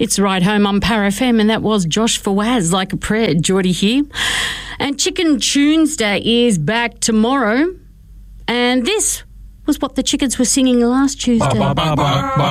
It's Ride Home on Power FM, and that was Josh Fawaz, Like a Prayer, Geordie here. And Chicken Tuesday is back tomorrow, and this was what the chickens were singing last Tuesday.